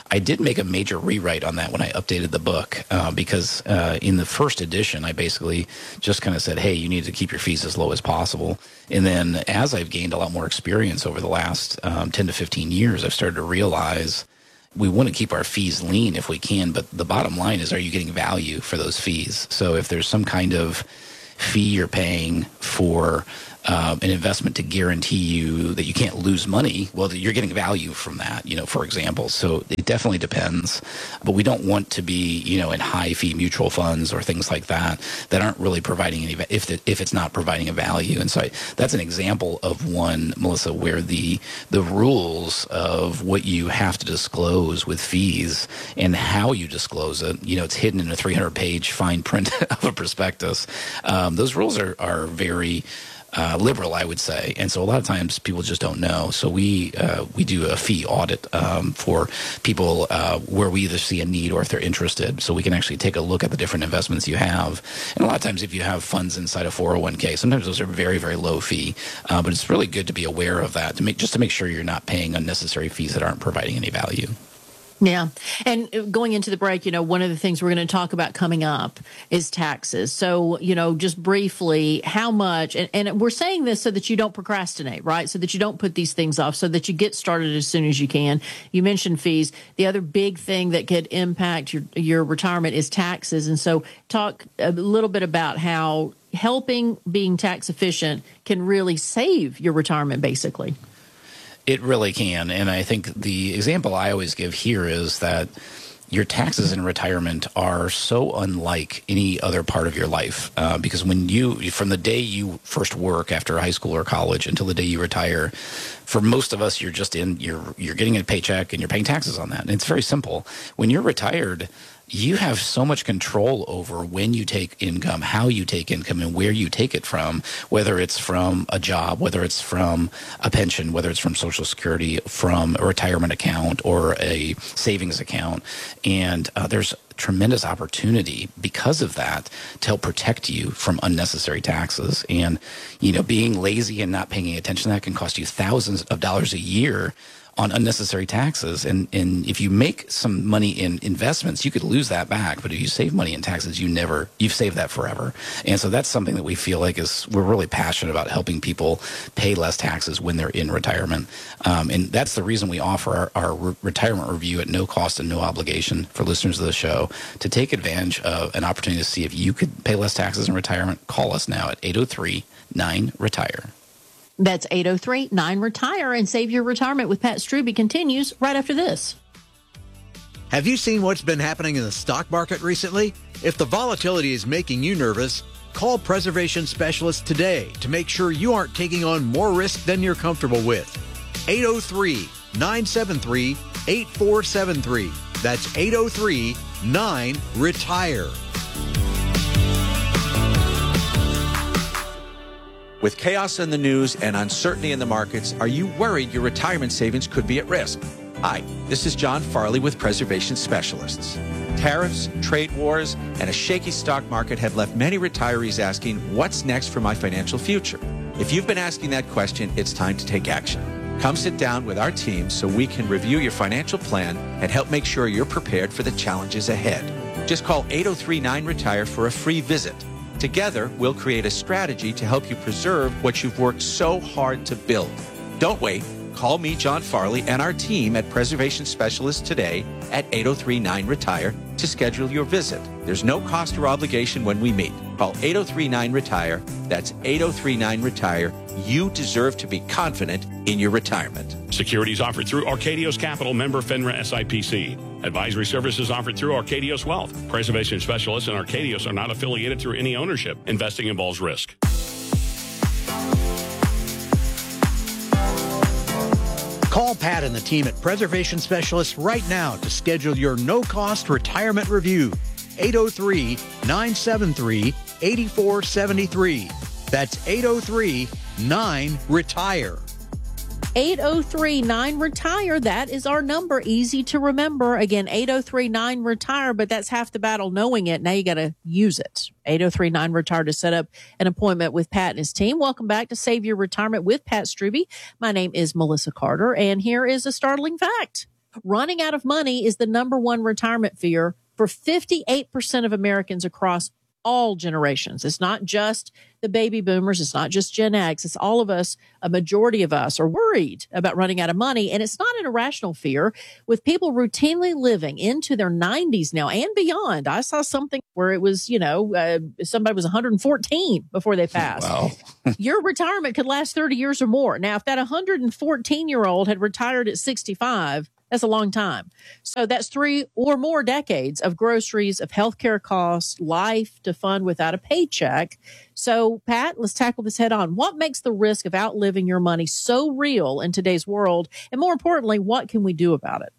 I did make a major rewrite on that when I updated the book uh, because uh, in the first edition, I basically just kind of said, hey, you need to keep your fees as low as possible. And then as I've gained a lot more experience over the last um, ten to fifteen years, I've started to realize we want to keep our fees lean if we can, but the bottom line is, are you getting value for those fees? So if there's some kind of fee you're paying for uh, an investment to guarantee you that you can't lose money, well, you're getting value from that, you know, for example. So it definitely depends, but we don't want to be, you know, in high fee mutual funds or things like that that aren't really providing any, if the, if it's not providing a value. And so I, that's an example of one, Melissa, where the the rules of what you have to disclose with fees and how you disclose it, you know, it's hidden in a three hundred page fine print of a prospectus. Um, those rules are, are very Uh, liberal, I would say, and so a lot of times people just don't know. So we uh, we do a fee audit um, for people uh, where we either see a need or if they're interested, so we can actually take a look at the different investments you have. And a lot of times, if you have funds inside a four oh one k, sometimes those are very very low fee, uh, but it's really good to be aware of that to make just to make sure you're not paying unnecessary fees that aren't providing any value. Yeah. And going into the break, you know, one of the things we're going to talk about coming up is taxes. So, you know, just briefly, how much, and, and we're saying this so that you don't procrastinate, right? So that you don't put these things off, so that you get started as soon as you can. You mentioned fees. The other big thing that could impact your, your retirement is taxes. And so talk a little bit about how helping being tax efficient can really save your retirement, basically. It really can. And I think the example I always give here is that your taxes in retirement are so unlike any other part of your life. Uh, because when you, from the day you first work after high school or college until the day you retire, for most of us, you're just in, you're, you're getting a paycheck and you're paying taxes on that. And it's very simple. When you're retired, you have so much control over when you take income, how you take income, and where you take it from, whether it's from a job, whether it's from a pension, whether it's from Social Security, from a retirement account or a savings account. And uh, there's tremendous opportunity because of that to help protect you from unnecessary taxes. And, you know, being lazy and not paying attention to that can cost you thousands of dollars a year on unnecessary taxes. And, and if you make some money in investments, you could lose that back. But if you save money in taxes, you never, you've saved that forever. And so that's something that we feel like is, we're really passionate about helping people pay less taxes when they're in retirement. Um, and that's the reason we offer our, our re- retirement review at no cost and no obligation for listeners of the show. To take advantage of an opportunity to see if you could pay less taxes in retirement, call us now at eight oh three, nine, retire. That's eight oh three, nine, retire and save your retirement with Pat Strubbe continues right after this. Have you seen what's been happening in the stock market recently? If the volatility is making you nervous, call Preservation Specialists today to make sure you aren't taking on more risk than you're comfortable with. eight oh three, nine seven three, eight four seven three. That's eight oh three, nine, retire. With chaos in the news and uncertainty in the markets, are you worried your retirement savings could be at risk? Hi, this is John Farley with Preservation Specialists. Tariffs, trade wars, and a shaky stock market have left many retirees asking, what's next for my financial future? If you've been asking that question, it's time to take action. Come sit down with our team so we can review your financial plan and help make sure you're prepared for the challenges ahead. Just call eight oh three, nine, retire for a free visit. Together, we'll create a strategy to help you preserve what you've worked so hard to build. Don't wait. Call me, John Farley, and our team at Preservation Specialists today at eight oh three, nine, retire to schedule your visit. There's no cost or obligation when we meet. Call eight oh three, nine, retire. That's eight oh three, nine, retire. You deserve to be confident in your retirement. Securities offered through Arcadios Capital, member FINRA S I P C. Advisory services offered through Arcadios Wealth. Preservation Specialists and Arcadios are not affiliated through any ownership. Investing involves risk. Call Pat and the team at Preservation Specialists right now to schedule your no-cost retirement review. eight oh three, nine seven three, eight four seven three. That's eight oh three, nine, retire. eight oh three, nine, retire. That is our number. Easy to remember. Again, eight oh three, nine, retire, but that's half the battle knowing it. Now you got to use it. eight oh three, nine, retire to set up an appointment with Pat and his team. Welcome back to Save Your Retirement with Pat Strubbe. My name is Melissa Carter, and here is a startling fact. Running out of money is the number one retirement fear for fifty-eight percent of Americans across all generations. It's not just the baby boomers. It's not just Gen X. It's all of us. A majority of us are worried about running out of money. And it's not an irrational fear. With people routinely living into their nineties now and beyond. I saw something where it was, you know, uh, somebody was one hundred fourteen before they passed. Wow. Your retirement could last thirty years or more. Now, if that one hundred fourteen year old had retired at sixty-five, that's a long time. So that's three or more decades of groceries, of healthcare costs, life to fund without a paycheck. So, Pat, let's tackle this head on. What makes the risk of outliving your money so real in today's world? And more importantly, what can we do about it?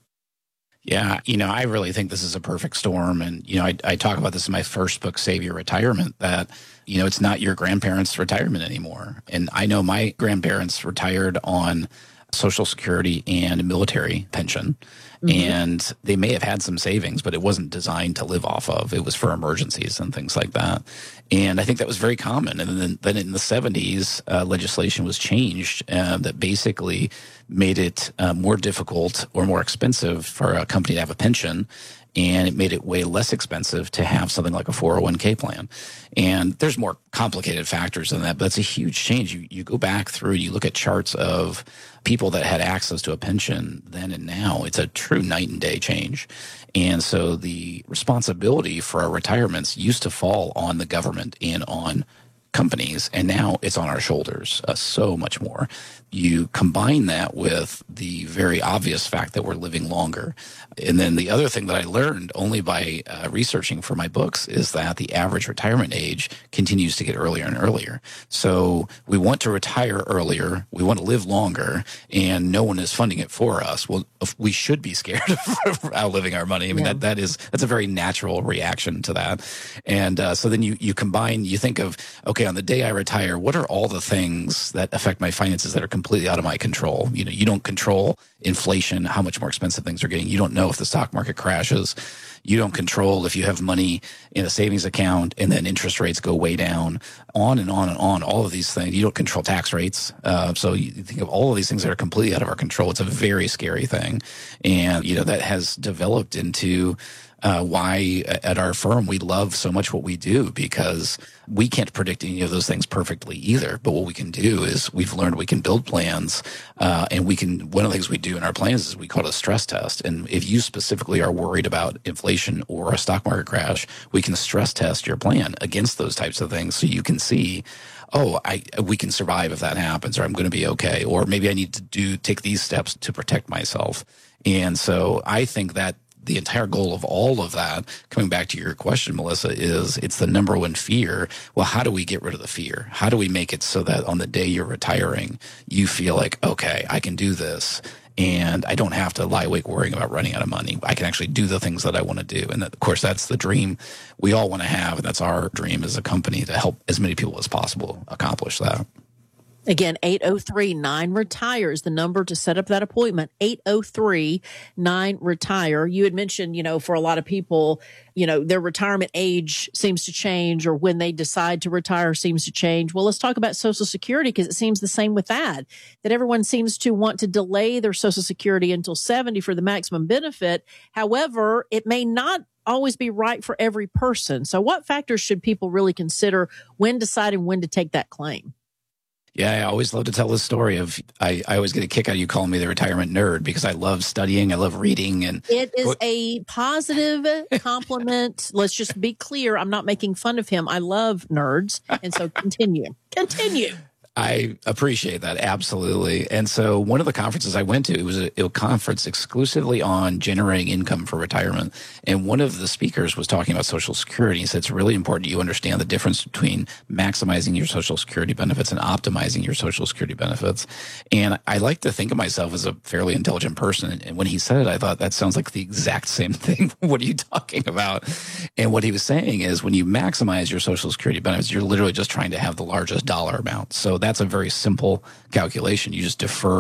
Yeah, you know, I really think this is a perfect storm. And, you know, I, I talk about this in my first book, Save Your Retirement, that, you know, it's not your grandparents' retirement anymore. And I know my grandparents retired on Social Security and a military pension. Mm-hmm. And they may have had some savings, but it wasn't designed to live off of. It was for emergencies and things like that. And I think that was very common. And then, then in the seventies, uh, legislation was changed uh, that basically made it uh, more difficult or more expensive for a company to have a pension. And it made it way less expensive to have something like a four oh one k plan. And there's more complicated factors than that, but it's a huge change. You, you go back through, you look at charts of people that had access to a pension then and now. It's a true night and day change. And so the responsibility for our retirements used to fall on the government and on companies, and now it's on our shoulders uh, so much more. You combine that with the very obvious fact that we're living longer. And then the other thing that I learned only by uh, researching for my books is that the average retirement age continues to get earlier and earlier. So we want to retire earlier, we want to live longer, and no one is funding it for us. Well, we should be scared of outliving our money. I mean, yeah. that that is that's a very natural reaction to that. And uh, so then you you combine, you think of, okay, on the day I retire, what are all the things that affect my finances that are completely out of my control? You know, you don't control inflation, how much more expensive things are getting. You don't know if the stock market crashes. You don't control if you have money in a savings account and then interest rates go way down, on and on and on, all of these things. You don't control tax rates. Uh, so you think of all of these things that are completely out of our control. It's a very scary thing. And, you know, that has developed into Uh, why at our firm we love so much what we do, because we can't predict any of those things perfectly either. But what we can do is we've learned we can build plans, uh, and we can, one of the things we do in our plans is we call it a stress test. And if you specifically are worried about inflation or a stock market crash, we can stress test your plan against those types of things so you can see, oh, I we can survive if that happens, or I'm going to be okay, or maybe I need to do take these steps to protect myself. And so I think that the entire goal of all of that, coming back to your question, Melissa, is it's the number one fear. Well, how do we get rid of the fear? How do we make it so that on the day you're retiring, you feel like, okay, I can do this, and I don't have to lie awake worrying about running out of money. I can actually do the things that I want to do. And that, of course, that's the dream we all want to have, and that's our dream as a company, to help as many people as possible accomplish that. Again, eight oh three nine retire is the number to set up that appointment. eight oh three nine retire. You had mentioned, you know, for a lot of people, you know, their retirement age seems to change, or when they decide to retire seems to change. Well, let's talk about Social Security, because it seems the same with that, that everyone seems to want to delay their Social Security until seventy for the maximum benefit. However, it may not always be right for every person. So what factors should people really consider when deciding when to take that claim? Yeah, I always love to tell this story of, I, I always get a kick out of you calling me the retirement nerd, because I love studying, I love reading. And it is a positive compliment. Let's just be clear. I'm not making fun of him. I love nerds. And so continue, continue. I appreciate that. Absolutely. And so one of the conferences I went to, it was a, a conference exclusively on generating income for retirement. And one of the speakers was talking about Social Security. He said, it's really important you understand the difference between maximizing your Social Security benefits and optimizing your Social Security benefits. And I like to think of myself as a fairly intelligent person. And when he said it, I thought, that sounds like the exact same thing. What are you talking about? And what he was saying is, when you maximize your Social Security benefits, you're literally just trying to have the largest dollar amount. So that That's a very simple calculation. You just defer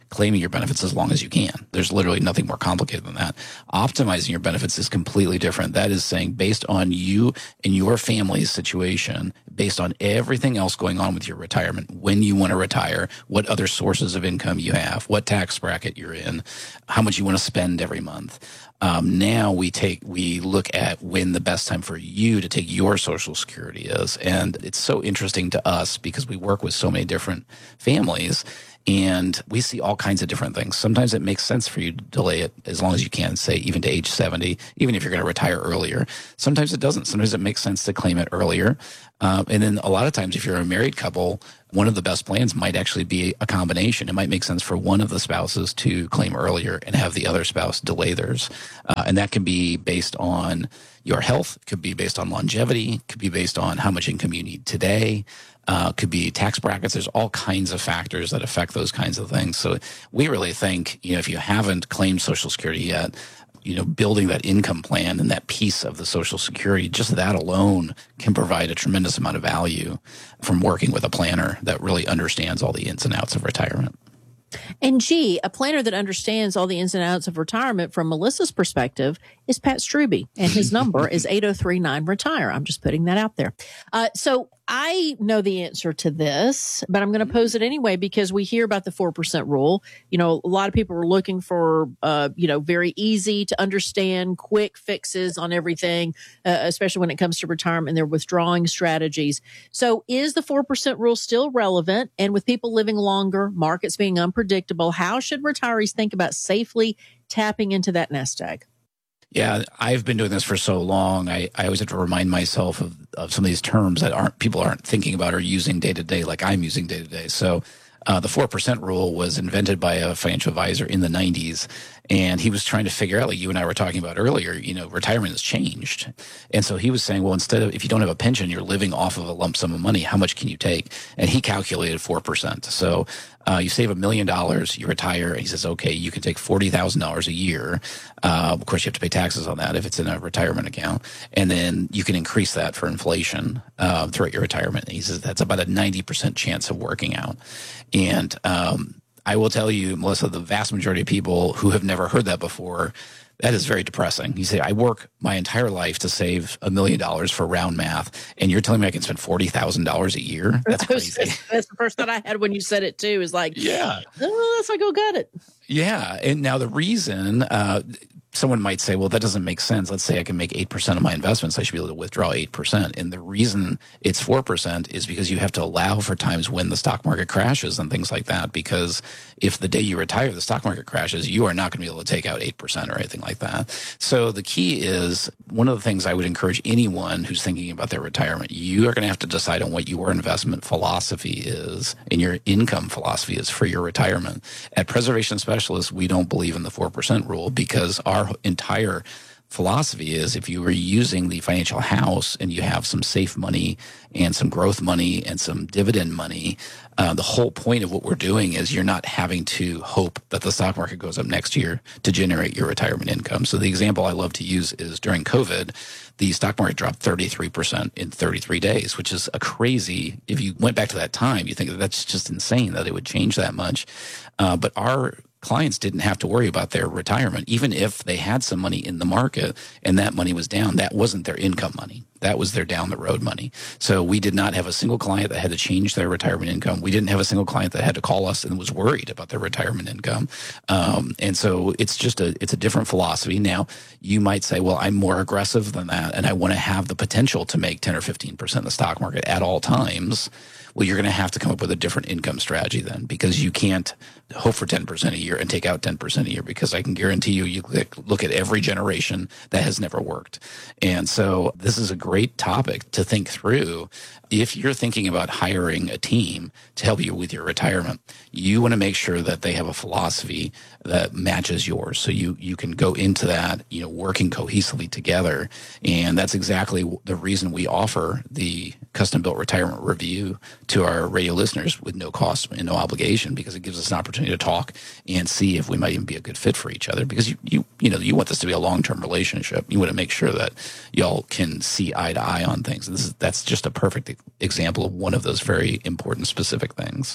claiming your benefits as long as you can. There's literally nothing more complicated than that. Optimizing your benefits is completely different. That is saying based on you and your family's situation, based on everything else going on with your retirement, when you want to retire, what other sources of income you have, what tax bracket you're in, how much you want to spend every month. Um, now we take, we look at when the best time for you to take your Social Security is. And it's so interesting to us because we work with so many different families and we see all kinds of different things. Sometimes it makes sense for you to delay it as long as you can, say even to age seventy, even if you're going to retire earlier. Sometimes it doesn't. Sometimes it makes sense to claim it earlier. Um, and then a lot of times if you're a married couple, one of the best plans might actually be a combination. It might make sense for one of the spouses to claim earlier and have the other spouse delay theirs. Uh, and that can be based on your health, could be based on longevity, could be based on how much income you need today, uh, could be tax brackets. There's all kinds of factors that affect those kinds of things. So we really think, you know, if you haven't claimed Social Security yet, you know, building that income plan and that piece of the Social Security, just that alone can provide a tremendous amount of value from working with a planner that really understands all the ins and outs of retirement. And gee, a planner that understands all the ins and outs of retirement from Melissa's perspective is Pat Strube, and his number is eight oh three nine retire. I'm just putting that out there. Uh, so I know the answer to this, but I'm going to pose it anyway because we hear about the four percent rule. You know, a lot of people are looking for, uh, you know, very easy to understand, quick fixes on everything, uh, especially when it comes to retirement and their withdrawing strategies. So is the four percent rule still relevant? And with people living longer, markets being unpredictable, how should retirees think about safely tapping into that nest egg? Yeah, I've been doing this for so long. I, I always have to remind myself of, of some of these terms that aren't people aren't thinking about or using day to day like I'm using day to day. So uh, the four percent rule was invented by a financial advisor in the nineties. And he was trying to figure out, like you and I were talking about earlier, you know, retirement has changed. And so he was saying, well, instead of, if you don't have a pension, you're living off of a lump sum of money, how much can you take? And he calculated four percent. So uh, you save a million dollars, you retire, and he says, okay, you can take forty thousand dollars a year. Uh, of course, you have to pay taxes on that if it's in a retirement account. And then you can increase that for inflation uh, throughout your retirement. And he says that's about a ninety percent chance of working out. And um I will tell you, Melissa, the vast majority of people who have never heard that before, that is very depressing. You say, I work my entire life to save a million dollars for round math, and you're telling me I can spend forty thousand dollars a year? That's crazy. That's the first thought I had when you said it, too, is like, yeah, oh, let's not go get it. Yeah. And now the reason uh, someone might say, well, that doesn't make sense. Let's say I can make eight percent of my investments. I should be able to withdraw eight percent. And the reason it's four percent is because you have to allow for times when the stock market crashes and things like that. Because if the day you retire, the stock market crashes, you are not going to be able to take out eight percent or anything like that. So the key is, one of the things I would encourage anyone who's thinking about their retirement, you are going to have to decide on what your investment philosophy is and your income philosophy is for your retirement. At Preservation Specialists, we don't believe in the four percent rule because our entire philosophy is if you are using the financial house and you have some safe money and some growth money and some dividend money, uh, the whole point of what we're doing is you're not having to hope that the stock market goes up next year to generate your retirement income. So the example I love to use is during COVID, the stock market dropped thirty-three percent in thirty-three days, which is a crazy, if you went back to that time, you think that that's just insane that it would change that much. Uh, but our clients didn't have to worry about their retirement. Even if they had some money in the market and that money was down, that wasn't their income money. That was their down the road money. So we did not have a single client that had to change their retirement income. We didn't have a single client that had to call us and was worried about their retirement income. Um, and so it's just a, it's a different philosophy. Now you might say, well, I'm more aggressive than that and I want to have the potential to make ten or fifteen percent in the stock market at all times. Well, you're going to have to come up with a different income strategy then, because you can't hope for ten percent a year and take out ten percent a year, because I can guarantee you, you look at every generation that has never worked. And so this is a great topic to think through. If you're thinking about hiring a team to help you with your retirement, you want to make sure that they have a philosophy that matches yours. So you, you can go into that, you know, working cohesively together. And that's exactly the reason we offer the custom built retirement review to our radio listeners with no cost and no obligation, because it gives us an opportunity to talk and see if we might even be a good fit for each other, because you, you, you know, you want this to be a long-term relationship. You want to make sure that y'all can see eye to eye on things. And this is, that's just a perfect example of one of those very important specific things.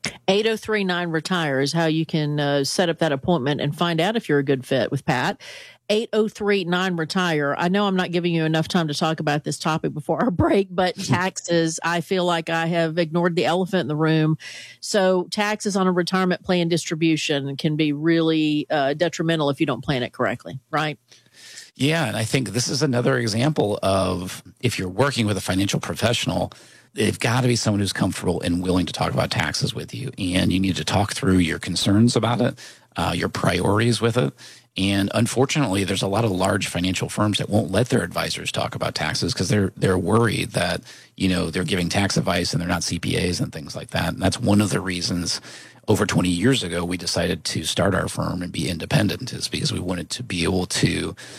eight oh three nine retire is how you can uh, set up that appointment and find out if you're a good fit with Pat. eight oh three nine retire. I know I'm not giving you enough time to talk about this topic before our break, but taxes, I feel like I have ignored the elephant in the room. So taxes on a retirement plan distribution can be really uh, detrimental if you don't plan it correctly, right? Yeah, and I think this is another example of if you're working with a financial professional, they've got to be someone who's comfortable and willing to talk about taxes with you. And you need to talk through your concerns about it, uh, your priorities with it. And unfortunately, there's a lot of large financial firms that won't let their advisors talk about taxes because they're they're worried that, you know, they're giving tax advice and they're not C P As and things like that. And that's one of the reasons over twenty years ago we decided to start our firm and be independent, is because we wanted to be able to